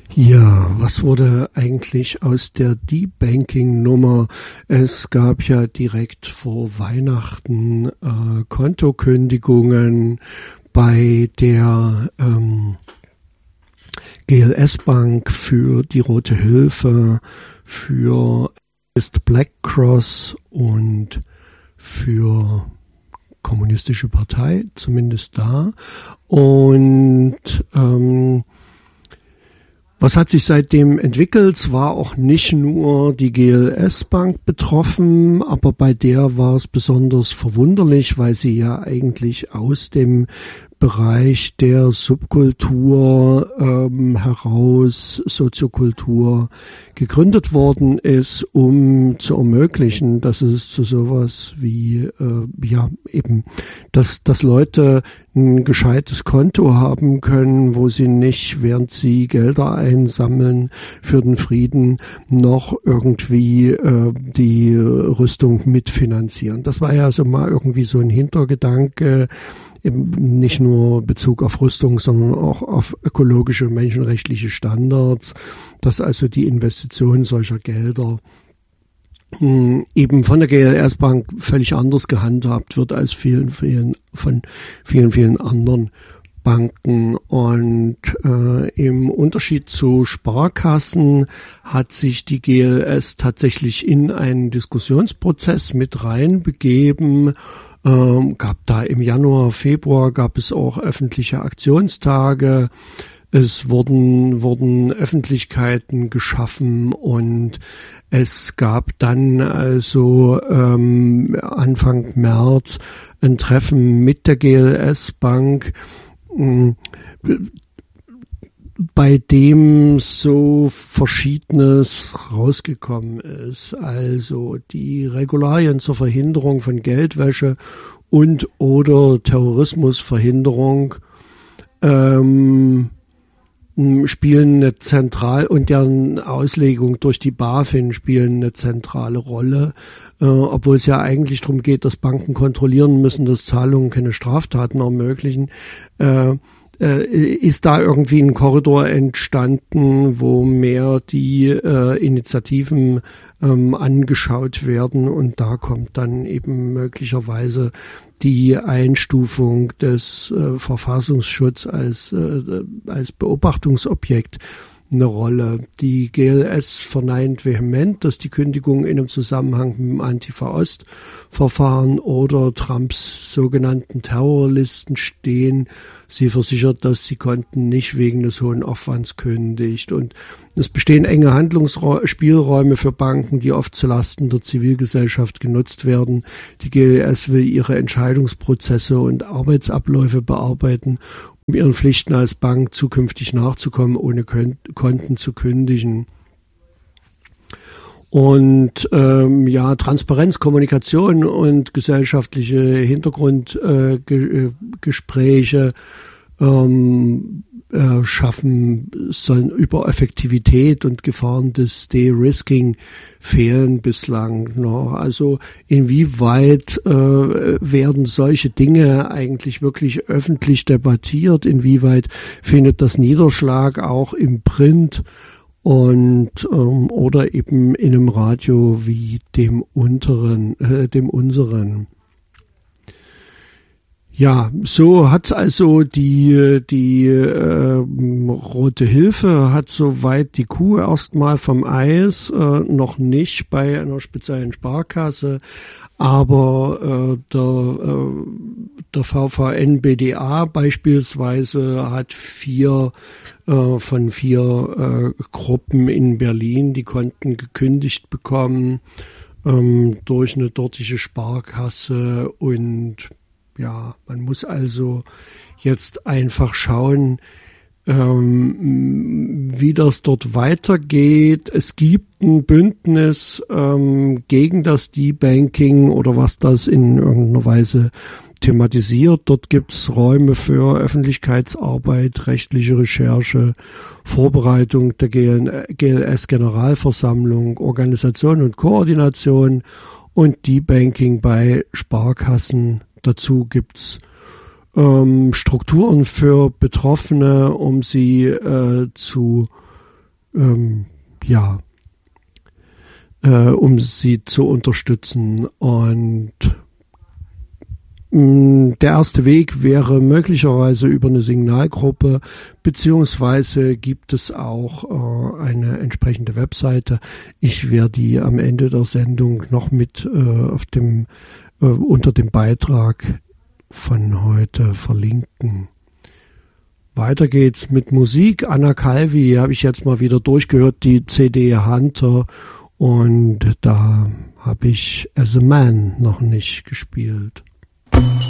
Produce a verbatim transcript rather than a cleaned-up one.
Ja, was wurde eigentlich aus der D-Banking-Nummer? Es gab ja direkt vor Weihnachten äh, Kontokündigungen bei der ähm, G L S Bank für die Rote Hilfe, für Black Cross und für Kommunistische Partei, zumindest da. Und ähm, was hat sich seitdem entwickelt? Es war auch nicht nur die G L S Bank betroffen, aber bei der war es besonders verwunderlich, weil sie ja eigentlich aus dem Bereich der Subkultur ähm, heraus, Soziokultur, gegründet worden ist, um zu ermöglichen, dass es zu sowas wie, äh, ja, eben, dass, dass Leute ein gescheites Konto haben können, wo sie nicht, während sie Gelder einsammeln für den Frieden, noch irgendwie äh, die Rüstung mitfinanzieren. Das war ja so mal irgendwie so ein Hintergedanke, nicht nur Bezug auf Rüstung, sondern auch auf ökologische, menschenrechtliche Standards, dass also die Investition solcher Gelder eben von der G L S Bank völlig anders gehandhabt wird als vielen, vielen, von vielen, vielen anderen Banken. Und äh, im Unterschied zu Sparkassen hat sich die G L S tatsächlich in einen Diskussionsprozess mit reinbegeben. Ähm, gab da im Januar, Februar gab es auch öffentliche Aktionstage. Es wurden, wurden Öffentlichkeiten geschaffen und es gab dann also ähm, Anfang März ein Treffen mit der G L S Bank, mh, bei dem so Verschiedenes rausgekommen ist. Also die Regularien zur Verhinderung von Geldwäsche und oder Terrorismusverhinderung ähm, spielen eine zentral und deren Auslegung durch die BaFin spielen eine zentrale Rolle, äh, obwohl es ja eigentlich darum geht, dass Banken kontrollieren müssen, dass Zahlungen keine Straftaten ermöglichen. Äh, ist da irgendwie ein Korridor entstanden, wo mehr die äh, Initiativen ähm, angeschaut werden und da kommt dann eben möglicherweise die Einstufung des äh, Verfassungsschutzes als, äh, als Beobachtungsobjekt eine Rolle. Die G L S verneint vehement, dass die Kündigung in einem Zusammenhang mit dem Antifa-Ost-Verfahren oder Trumps sogenannten Terrorlisten stehen. Sie versichert, dass sie Konten nicht wegen des hohen Aufwands kündigt. Und es bestehen enge Handlungsspielräume für Banken, die oft zulasten der Zivilgesellschaft genutzt werden. Die G L S will ihre Entscheidungsprozesse und Arbeitsabläufe bearbeiten, um ihren Pflichten als Bank zukünftig nachzukommen, ohne Konten zu kündigen. Und ähm, ja, Transparenz, Kommunikation und gesellschaftliche Hintergrundgespräche äh, ähm, äh, schaffen, sollen über Effektivität und Gefahren des De-Risking fehlen bislang noch. Also inwieweit äh, werden solche Dinge eigentlich wirklich öffentlich debattiert? Inwieweit findet das Niederschlag auch im Print? Und ähm, oder eben in einem Radio wie dem unteren, äh, dem unseren. Ja, so hat also die die äh, Rote Hilfe hat soweit die Kuh erstmal vom Eis, äh, noch nicht bei einer speziellen Sparkasse, aber äh, der äh, der V V N B D A beispielsweise hat vier äh, von vier äh, Gruppen in Berlin die Konten gekündigt bekommen ähm, durch eine dortige Sparkasse. Und ja, man muss also jetzt einfach schauen, ähm, wie das dort weitergeht. Es gibt ein Bündnis ähm, gegen das D-Banking oder was das in irgendeiner Weise thematisiert. Dort gibt's Räume für Öffentlichkeitsarbeit, rechtliche Recherche, Vorbereitung der G L S-Generalversammlung, Organisation und Koordination und D-Banking bei Sparkassen. Dazu gibt's ähm, Strukturen für Betroffene, um sie äh, zu ähm, ja, äh, um sie zu unterstützen. Und mh, der erste Weg wäre möglicherweise über eine Signalgruppe, beziehungsweise gibt es auch äh, eine entsprechende Webseite. Ich werde die am Ende der Sendung noch mit äh, auf dem äh, unter dem Beitrag von heute verlinken. Weiter geht's mit Musik. Anna Calvi habe ich jetzt mal wieder durchgehört, die C D Hunter, und da habe ich As a Man noch nicht gespielt.